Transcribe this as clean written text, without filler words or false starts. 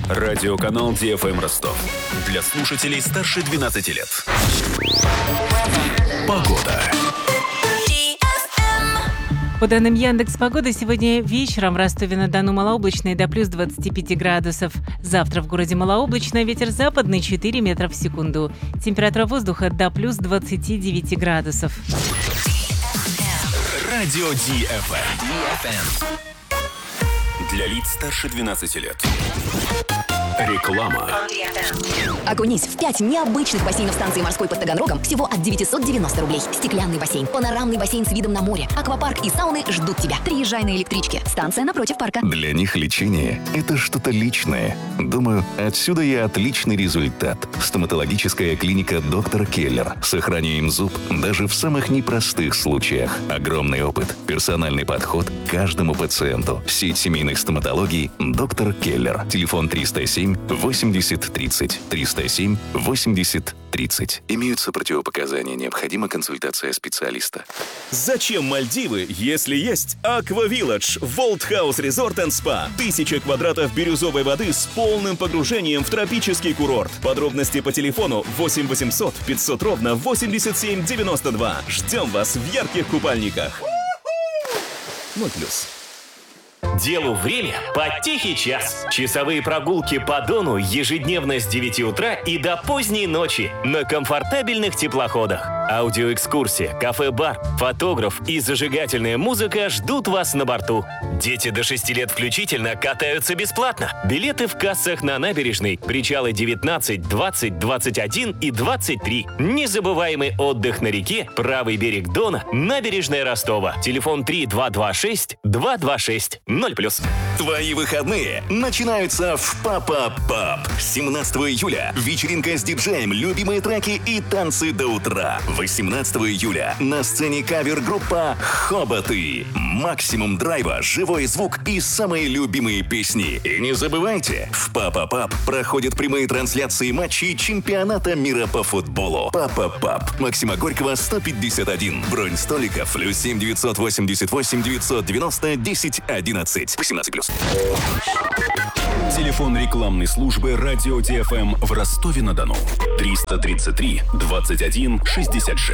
Радиоканал DFM Ростов. Для слушателей старше 12 лет. Погода. По данным Яндекс.Погоды, сегодня вечером в Ростове-на-Дону малооблачно до плюс 25 градусов. Завтра в городе малооблачно, ветер западный 4 метра в секунду. Температура воздуха до плюс 29 градусов. Радио DFM. Для лиц старше 12 лет. Реклама. Окунись в 5 необычных бассейнов станции морской под Таганрогом всего от 990 рублей. Стеклянный бассейн, панорамный бассейн с видом на море, аквапарк и сауны ждут тебя. Приезжай на электричке. Станция напротив парка. Для них лечение – это что-то личное. Думаю, отсюда и отличный результат. Стоматологическая клиника «Доктор Келлер». Сохраняем зуб даже в самых непростых случаях. Огромный опыт, персональный подход к каждому пациенту. Сеть семейных стоматологий «Доктор Келлер». Телефон 307 80 30. 307 80 30. Имеются противопоказания. Необходима консультация специалиста. Зачем Мальдивы, если есть Aqua Village, World House Resort and Spa? 1000 квадратов бирюзовой воды с полным погружением в тропический курорт. Подробности по телефону 8 800 500 ровно 87 92. Ждем вас в ярких купальниках. 0+. Делу время под тихий час. Часовые прогулки по Дону ежедневно с 9 утра и до поздней ночи на комфортабельных теплоходах. Аудиоэкскурсия, кафе-бар, фотограф и зажигательная музыка ждут вас на борту. Дети до 6 лет включительно катаются бесплатно. Билеты в кассах на набережной. Причалы 19, 20, 21 и 23. Незабываемый отдых на реке, правый берег Дона, набережная Ростова. Телефон 3226 226. 0+. Твои выходные начинаются в Папа-Паб. 17 июля вечеринка с диджеем, любимые треки и танцы до утра. 18 июля на сцене кавер-группа «Хоботы». Максимум драйва, живой звук и самые любимые песни. И не забывайте, в Папа-Паб проходят прямые трансляции матчей чемпионата мира по футболу. Папа-Паб. Максима Горького, 151. Бронь столиков +7 988 990 10 11. 18+. Телефон рекламной службы «Радио DFM» в Ростове-на-Дону. 333 21 66.